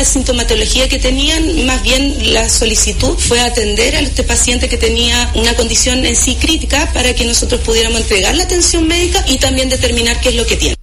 la sintomatología que tenían, más bien la solicitud fue atender a este paciente que tenía una condición en sí crítica para que nosotros pudiéramos entregar la atención médica y también determinar qué es lo que tiene.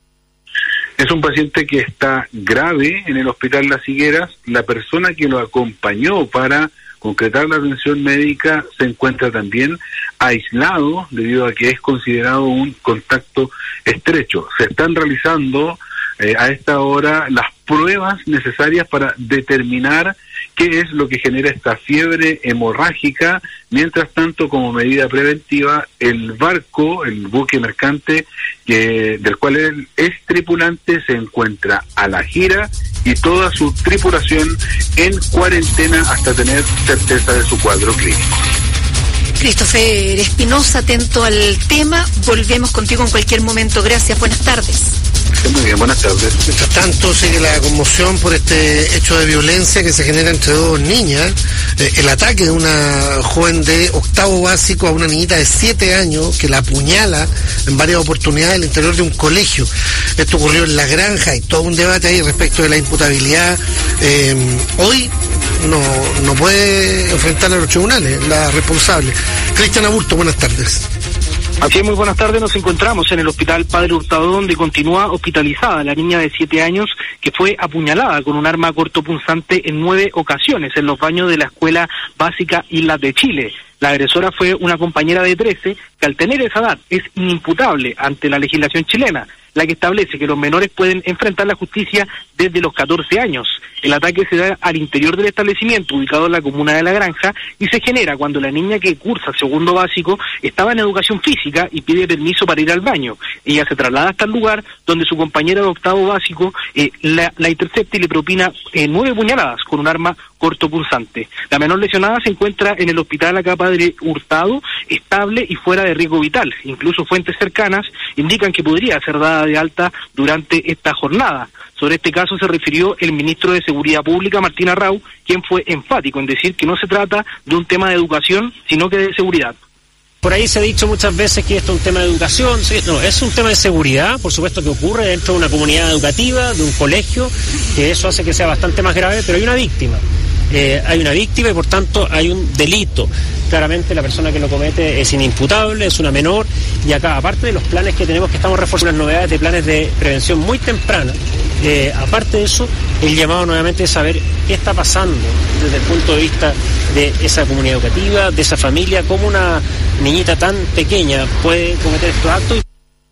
Es un paciente que está grave en el Hospital Las Higueras. La persona que lo acompañó para concretar la atención médica se encuentra también aislado debido a que es considerado un contacto estrecho. Se están realizando a esta hora las pruebas necesarias para determinar qué es lo que genera esta fiebre hemorrágica. Mientras tanto, como medida preventiva, el barco, el buque mercante del cual él es tripulante, se encuentra a la gira y toda su tripulación en cuarentena hasta tener certeza de su cuadro clínico. Christopher Espinosa, atento al tema. Volvemos contigo en cualquier momento. Gracias, buenas tardes. Muy bien, buenas tardes. Mientras tanto, sigue la conmoción por este hecho de violencia que se genera entre dos niñas. El ataque de una joven de octavo básico a una niñita de 7 años que la apuñala en varias oportunidades al interior de un colegio. Esto ocurrió en La Granja. Hay todo un debate ahí respecto de la imputabilidad. Hoy no puede enfrentar a los tribunales la responsable. Cristian Aburto, buenas tardes. Así es, muy buenas tardes. Nos encontramos en el Hospital Padre Hurtado, donde continúa hospitalizada la niña de 7 años que fue apuñalada con un arma cortopunzante en 9 ocasiones en los baños de la Escuela Básica Islas de Chile. La agresora fue una compañera de 13 que al tener esa edad es inimputable ante la legislación chilena, la que establece que los menores pueden enfrentar la justicia desde los 14 años. El ataque se da al interior del establecimiento, ubicado en la comuna de La Granja, y se genera cuando la niña que cursa segundo básico estaba en educación física y pide permiso para ir al baño. Ella se traslada hasta el lugar donde su compañera de octavo básico la intercepta y le propina 9 puñaladas con un arma cortopunzante. La menor lesionada se encuentra en el hospital acá Padre Hurtado, estable y fuera de riesgo vital. Incluso fuentes cercanas indican que podría ser dada de alta durante esta jornada. Sobre este caso se refirió el ministro de Seguridad Pública, Martín Arrau, quien fue enfático en decir que no se trata de un tema de educación, sino que de seguridad. Por ahí se ha dicho muchas veces que esto es un tema de educación. No, es un tema de seguridad, por supuesto que ocurre dentro de una comunidad educativa, de un colegio, que eso hace que sea bastante más grave, pero hay una víctima. Y por tanto hay un delito. Claramente la persona que lo comete es inimputable, es una menor, y acá, aparte de los planes que tenemos, que estamos reforzando las novedades de planes de prevención muy temprana, aparte de eso, el llamado nuevamente es saber qué está pasando desde el punto de vista de esa comunidad educativa, de esa familia, cómo una niñita tan pequeña puede cometer estos actos.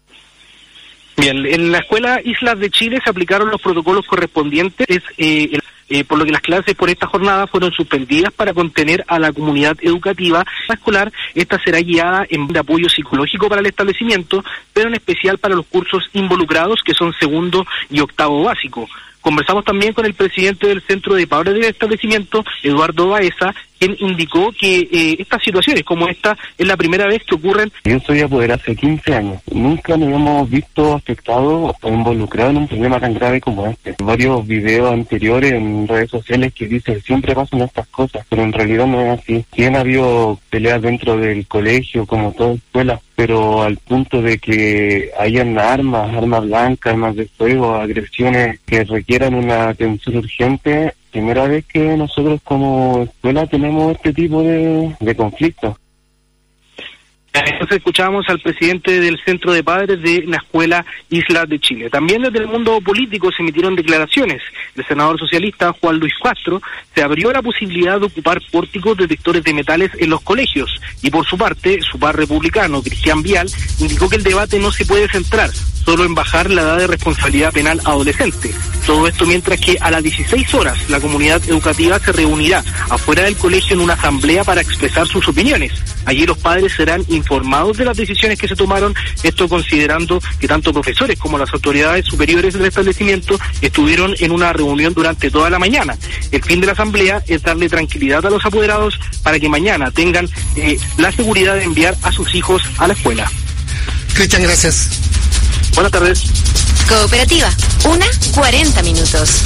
Bien, en la Escuela Islas de Chile se aplicaron los protocolos correspondientes, por lo que las clases por esta jornada fueron suspendidas para contener a la comunidad educativa escolar. Esta será guiada en de apoyo psicológico para el establecimiento, pero en especial para los cursos involucrados, que son segundo y octavo básico. Conversamos también con el presidente del centro de padres del establecimiento, Eduardo Baeza, quien indicó que estas situaciones como esta es la primera vez que ocurren. Yo soy apoderado hace 15 años. Nunca nos hemos visto afectados o involucrados en un problema tan grave como este. Varios videos anteriores en redes sociales que dicen siempre pasan estas cosas, pero en realidad no es así. Sí han habido peleas dentro del colegio, como toda escuela, pero al punto de que hayan armas blancas, armas de fuego, agresiones que requieran una atención urgente, primera vez que nosotros como escuela tenemos este tipo de conflictos. Entonces escuchábamos al presidente del Centro de Padres de la Escuela Islas de Chile. También desde el mundo político se emitieron declaraciones. El senador socialista Juan Luis Castro se abrió la posibilidad de ocupar pórticos detectores de metales en los colegios. Y por su parte, su par republicano, Cristian Vial, indicó que el debate no se puede centrar solo en bajar la edad de responsabilidad penal adolescente. Todo esto mientras que a las 16 horas la comunidad educativa se reunirá afuera del colegio en una asamblea para expresar sus opiniones. Allí los padres serán informados de las decisiones que se tomaron, esto considerando que tanto profesores como las autoridades superiores del establecimiento estuvieron en una reunión durante toda la mañana. El fin de la asamblea es darle tranquilidad a los apoderados para que mañana tengan la seguridad de enviar a sus hijos a la escuela. Cristian, gracias. Buenas tardes. Cooperativa, 1:40 minutos.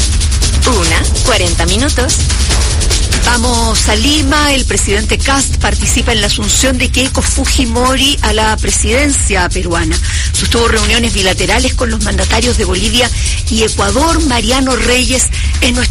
1:40 minutos. Vamos a Lima. El presidente Kast participa en la asunción de Keiko Fujimori a la presidencia peruana. Sostuvo reuniones bilaterales con los mandatarios de Bolivia y Ecuador. Mariano Reyes es nuestro